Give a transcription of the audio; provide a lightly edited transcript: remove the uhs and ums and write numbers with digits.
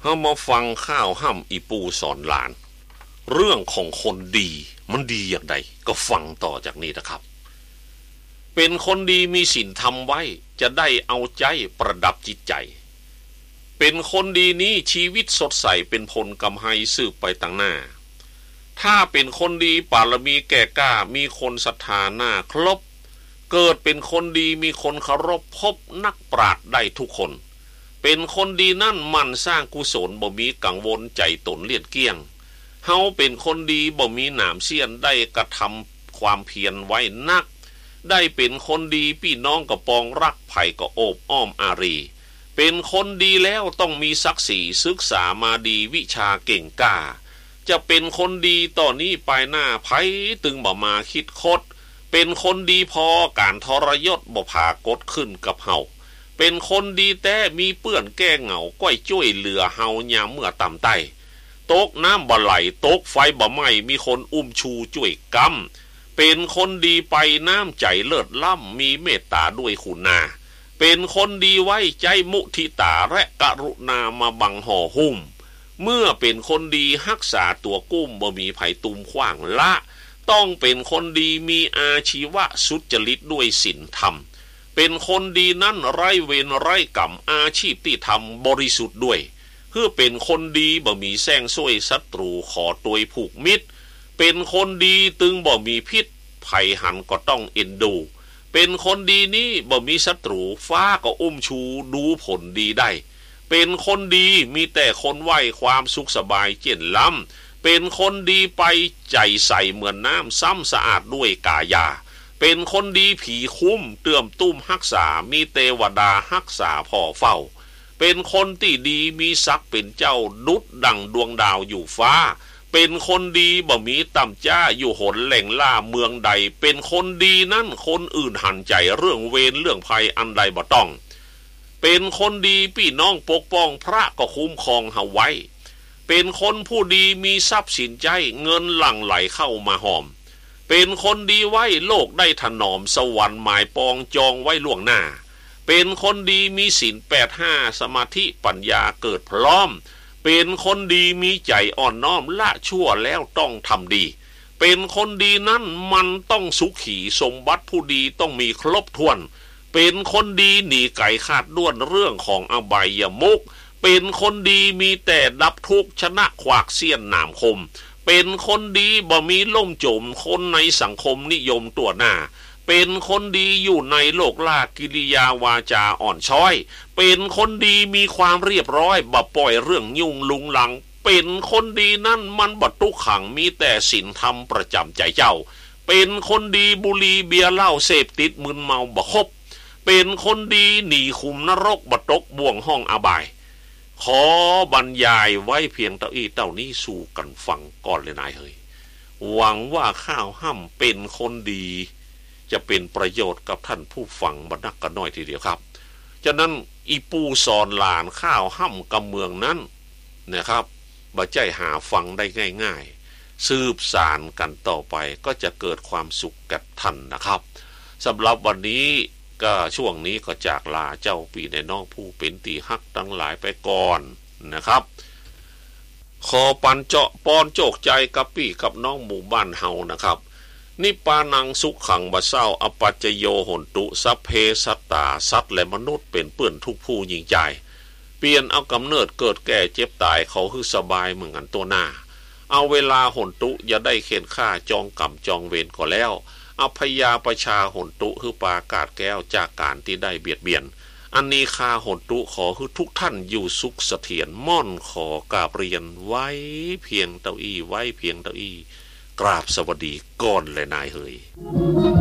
เฮามาฟังข้าวห้ำอีปูสอนหลานเรื่องของคนดีมันดีอย่างใดก็ฟังต่อจากนี้นะครับเป็นคนดีมีศีลธรรมไว้จะได้เอาใจประดับจิตใจเป็นคนดีนี้ชีวิตสดใสเป็นผลกำไหสืบไปตั้งหน้าถ้าเป็นคนดีบารมีแก่กล้ามีคนศรัทธาหน้าครบเกิดเป็นคนดีมีคนเคารพพบนักปราชญ์ได้ทุกคนเป็นคนดีนั่นมันสร้างกุศลบ่มีกังวลใจตนเลียดเกี้ยงเฮาเป็นคนดีบ่มีหนามเสี้ยนได้กระทำความเพียรไว้นักได้เป็นคนดีพี่น้องก็ปองรักไผ่ก็โอบอ้อมอารีเป็นคนดีแล้วต้องมีศักดิ์ศรีศึกษามาดีวิชาเก่งกล้าจะเป็นคนดีต่อนี้ไปหน้าไผตึงบ่มาคิดคดเป็นคนดีพอการทรยศบ่พากดขึ้นกับเฮาเป็นคนดีแต่มีเปื้อนแก้เหงาก้อยจ้วยเหลือเฮายามเมื่อต่ำใต้ตกน้ำบ่ไหลตกไฟบ่ไหม้มีคนอุ้มชูจ้วยกำเป็นคนดีไปน้ำใจเลิศล่ำมีเมตตาด้วยคุณนาเป็นคนดีไว้ใจมุทิตาและกรุณามาบังห่อหุ้มเมื่อเป็นคนดีรักษาตัวกุ้มบ่มีไผตุมขว้างละต้องเป็นคนดีมีอาชีวะสุจริตด้วยศีลธรรมเป็นคนดีนั้นไร้เวรไร้กรรมอาชีพที่ทำบริสุทธิ์ด้วยเพื่อเป็นคนดีบ่มีแซงซ้วยศัตรูขอตัวยผูกมิตรเป็นคนดีตึงบ่มีพิษภัยหันก็ต้องเอ็นดูเป็นคนดีนี้บ่มีศัตรูฟ้าก็อุ้มชูดูผลดีได้เป็นคนดีมีแต่คนไหวความสุขสบายเจริญล้ำเป็นคนดีไปใจใสเหมือนน้ำซ้ำสะอาดด้วยกายาเป็นคนดีผีคุ้มเตื่อมตุ้มรักษามีเทวดารักษาพ่อเฝ้าเป็นคนที่ดีมีศักดิ์เป็นเจ้าดุจดั่งดวงดาวอยู่ฟ้าเป็นคนดีบ่มีต่ำจ้าอยู่หนแหล่งล่าเมืองใดเป็นคนดีนั่นคนอื่นหันใจเรื่องเวรเรื่องภัยอันใดบ่ต้องเป็นคนดีพี่น้องปกป้องพระก็คุ้มครองเฮาไว้เป็นคนผู้ดีมีทรัพย์สินใจเงินหลั่งไหลเข้ามาหอมเป็นคนดีไว้โลกได้ถนอมสวรรค์หมายปองจองไว้ล่วงหน้าเป็นคนดีมีศีล8-5สมาธิปัญญาเกิดพร้อมเป็นคนดีมีใจอ่อนน้อมละชั่วแล้วต้องทำดีเป็นคนดีนั้นมันต้องสุขีสมบัติผู้ดีต้องมีครบถ้วนเป็นคนดีหนีไก่คาดด้วนเรื่องของอบายมุขเป็นคนดีมีแต่ดับทุกข์ชนะขวากเสี้ยนหนามคมเป็นคนดีบ่มีล่มจมคนในสังคมนิยมตัวหน้าเป็นคนดีอยู่ในโลกล่ากิริยาวาจาอ่อนช้อยเป็นคนดีมีความเรียบร้อยบ่ปล่อยเรื่องยุ่งลุงลังเป็นคนดีนั่นมันบ่ตุกขังมีแต่ศีลธรรมประจำใจเจ้าเป็นคนดีบุหรี่เบียร์เหล้าเสพติดมึนเมาบ่คบเป็นคนดีหนีขุมนรกบ่ตกบ่วงห้องอบายขอบรรยายไว้เพียงเท่านี้สู่กันฟังก่อนเลยนายเฮ้ยหวังว่าข้าวห้ำเป็นคนดีจะเป็นประโยชน์กับท่านผู้ฟังบ่นักกันน้อยทีเดียวครับฉะนั้นอีปูสอนหลานข้าวห้ำกำเมืองนั้นนะครับบ่ใจหาฟังได้ง่ายๆสืบสานกันต่อไปก็จะเกิดความสุขกับท่านนะครับสำหรับวันนี้ก็ช่วงนี้ก็จากลาเจ้าปีในน้องผู้เป็นตีฮักทั้งหลายไปก่อนนะครับขอปันเจาะปอนโจกใจกับพี่กับน้องหมู่บ้านเฮานะครับนิปานังสุขขังบะเศร้าอปัจจโยโหนตุสัพเพสัตตาสัตว์และมนุษย์เป็นเปื้อนทุกผู้ยิ่งใจเปลี่ยนเอากำเนิดเกิดแก่เจ็บตายเขาคือสบายเหมือนกันตัวหน้าเอาเวลาโหนตุอย่าได้เข็นฆ่าจองกรรมจองเวรก็แล้วอภยาประชาโหนตุคือปากาศแก้วจากการที่ได้เบียดเบียนอันนี้คาโหนตุขอคือทุกท่านอยู่สุขเสถียรม่อนขอกราบเรียนไว้เพียงเต้าอี้ไว้เพียงเต้าอี้กราบสวัสดีก่อนเลยนายเฮย